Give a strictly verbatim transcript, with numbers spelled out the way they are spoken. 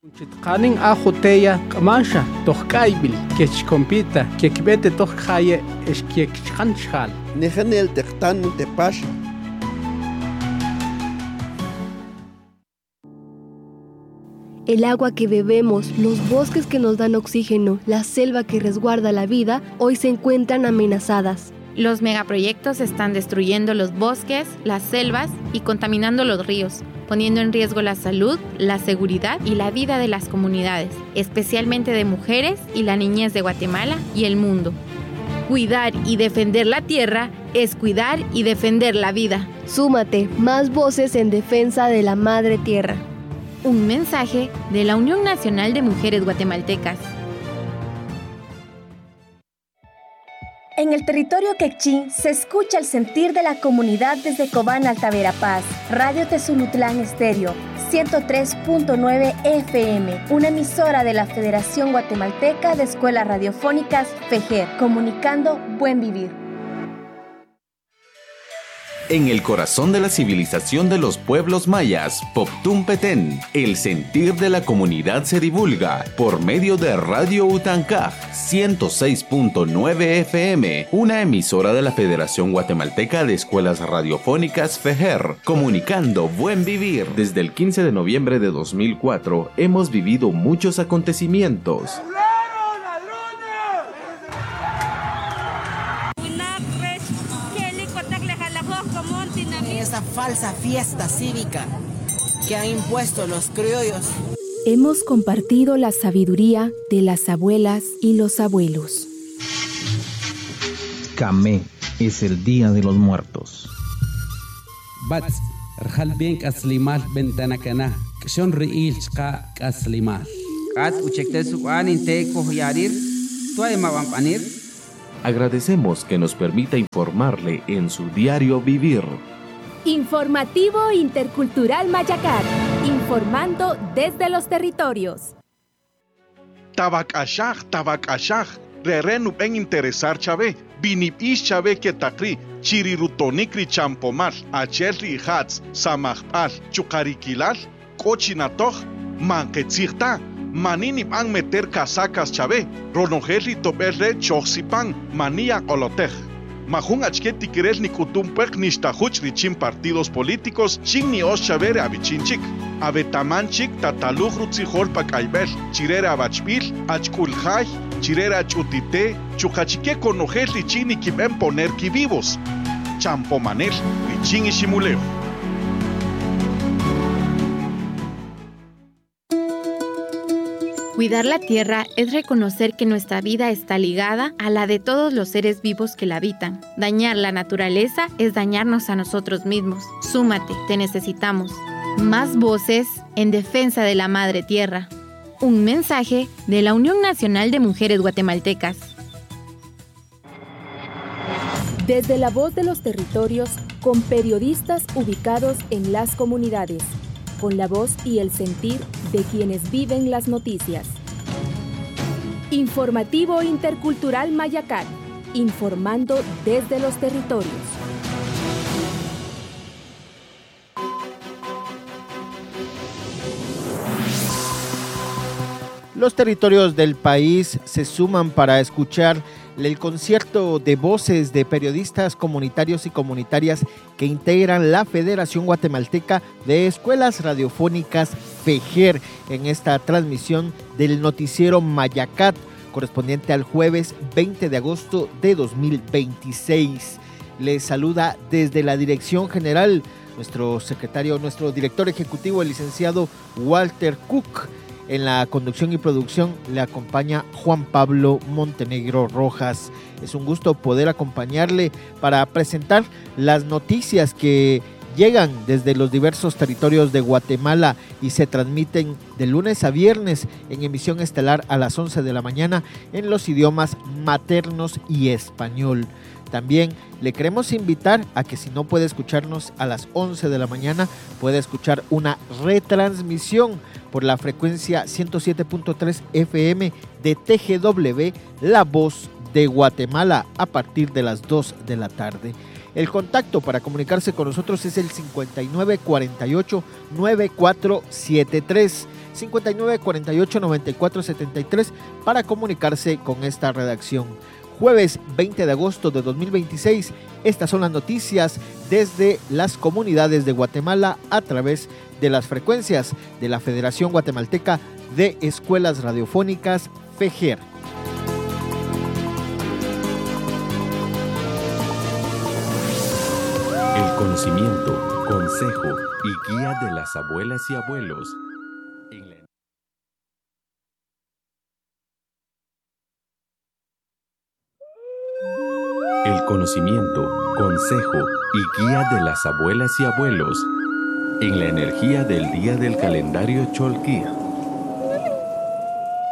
Chitqanin ajuteya kamasha tohkaibil kechkompita kekbete tohkaye eskekchanchal. Nejanel tektan tepasha. El agua que bebemos, los bosques que nos dan oxígeno, la selva que resguarda la vida, hoy se encuentran amenazadas. Los megaproyectos están destruyendo los bosques, las selvas y contaminando los ríos, poniendo en riesgo la salud, la seguridad y la vida de las comunidades, especialmente de mujeres y la niñez de Guatemala y el mundo. Cuidar y defender la tierra es cuidar y defender la vida. Súmate, más voces en defensa de la madre tierra. Un mensaje de la Unión Nacional de Mujeres Guatemaltecas. En el territorio quechín se escucha el sentir de la comunidad desde Cobán, Alta Verapaz. Radio Tezulutlán Estéreo, ciento tres punto nueve F M, una emisora de la Federación Guatemalteca de Escuelas Radiofónicas FEJER, comunicando buen vivir. En el corazón de la civilización de los pueblos mayas, Poptún Petén, el sentir de la comunidad se divulga por medio de Radio Utancaj ciento seis punto nueve F M, una emisora de la Federación Guatemalteca de Escuelas Radiofónicas FEJER, comunicando buen vivir. Desde el quince de noviembre de dos mil cuatro hemos vivido muchos acontecimientos. Esa falsa fiesta cívica que han impuesto los criollos. Hemos compartido la sabiduría de las abuelas y los abuelos. Camé es el Día de los Muertos. Bats, Rjalben Kaslimal Bentanakana, Kshon Riil Chka Kaslimal. Kat Uchekte Suan Inteko Yarir, Tuaima Vampanir. Agradecemos que nos permita informarle en su diario vivir. Informativo Intercultural Mayacat, informando desde los territorios. Tabakashaj, tabakashaj, rerenu en interesar chave, binib ish chave que takri, chirirutonikri champomar, acherri hats, samajpal, chukarikilal, kochinatoj, manquetzirta, maninib an meter casacas chave, ronojerri toberre choxipan, manía olotej. Majun achketi querés ni kutumpek ni shtahuch richin partidos políticos, chin ni os chavere abichinchik. Abetamanchik tataluj rutzijol pakaibel, chirere abachpil, achkulhaj, chirere achutite, chukachike conojel richin y kiben poner ki vivos. Champomanel, richin y shimuleo. Cuidar la tierra es reconocer que nuestra vida está ligada a la de todos los seres vivos que la habitan. Dañar la naturaleza es dañarnos a nosotros mismos. Súmate, te necesitamos. Más voces en defensa de la madre tierra. Un mensaje de la Unión Nacional de Mujeres Guatemaltecas. Desde la voz de los territorios, con periodistas ubicados en las comunidades, con la voz y el sentir de quienes viven las noticias. Informativo Intercultural Mayacat, informando desde los territorios. Los territorios del país se suman para escuchar el concierto de voces de periodistas comunitarios y comunitarias que integran la Federación Guatemalteca de Escuelas Radiofónicas FEJER en esta transmisión del noticiero Mayacat correspondiente al jueves veinte de agosto de dos mil veintiséis. Les saluda desde la Dirección General nuestro secretario, nuestro director ejecutivo, el licenciado Walter Cook. En la conducción y producción le acompaña Juan Pablo Montenegro Rojas. Es un gusto poder acompañarle para presentar las noticias que llegan desde los diversos territorios de Guatemala y se transmiten de lunes a viernes en emisión estelar a las once de la mañana en los idiomas maternos y español. También le queremos invitar a que si no puede escucharnos a las once de la mañana, puede escuchar una retransmisión por la frecuencia ciento siete punto tres F M de T G W, La Voz de Guatemala, a partir de las dos de la tarde. El contacto para comunicarse con nosotros es el cincuenta y nueve cuarenta y ocho noventa y cuatro setenta y tres. cincuenta y nueve cuarenta y ocho noventa y cuatro setenta y tres para comunicarse con esta redacción. Jueves veinte de agosto de dos mil veintiséis, estas son las noticias desde las comunidades de Guatemala a través de las frecuencias de la Federación Guatemalteca de Escuelas Radiofónicas, FEGER. El conocimiento, consejo y guía de las abuelas y abuelos. El conocimiento, consejo y guía de las abuelas y abuelos en la energía del día del calendario Cholquí.